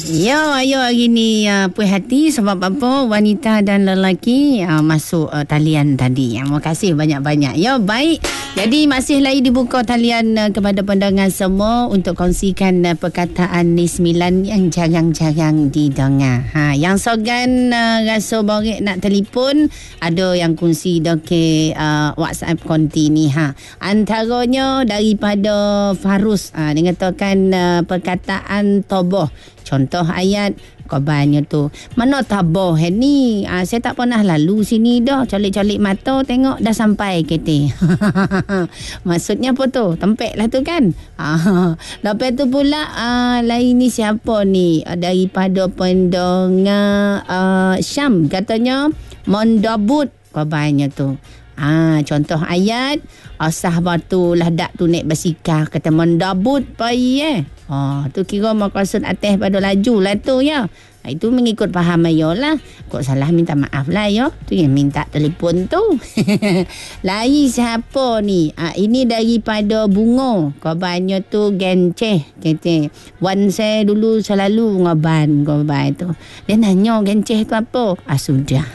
Ya, ayo hari ni puas hati sebab apa wanita dan lelaki masuk talian tadi. Terima kasih banyak-banyak. Ya, baik. Jadi masih lagi dibuka talian kepada pendengar semua untuk kongsikan perkataan ni 9 yang jarang-jarang didengar. Yang sogan rasa borek nak telefon, ada yang kongsi ke WhatsApp konti ni. Antaranya daripada Farus, dia katakan perkataan toboh. Contoh ayat khabarnya tu. Mana tabah ni? Saya tak pernah lalu sini dah. Colik-colik mata tengok dah sampai kereta. Maksudnya apa tu? Tempek lah tu kan? Lepas tu pula lain ni siapa ni? Daripada pendengar Syam. Katanya mondabut khabarnya tu. Contoh ayat asah batu lah dak tu naik basikal kata mendabut pai tu kira maksud atas pada laju lah tu ya. Itu mengikut faham ayo lah. Kok salah minta maaf lah ya. Tu yang minta telefon tu. Lagi siapa ni? Ini daripada Bunga. Kabarnya tu genceh. Kata wan saya dulu selalu ngaban kabar tu. Dia nanya genceh tu apa? Sudah.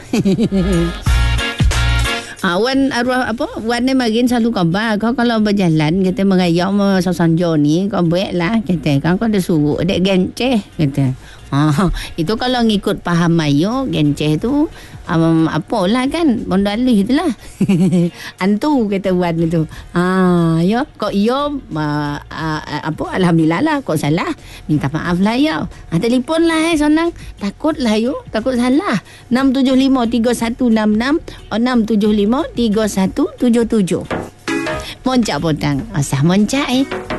Wan arwah apa? Wan ni makin selalu khabar. Kau kalau berjalan kita mengayak sasanjo ni, kau baiklah kata. Kau ada suruh dek genceh kata. Itu kalau ngikut faham ayo genceh tu apalah kan mondalih itulah. Antu kata Wan itu. Ya kok iyo apa alhamdulillah lah, kok salah minta maaf lah ya. Telefon lah senang. Takutlah yo, takut salah. 6753166 6753177. Moncak potang. Asah moncak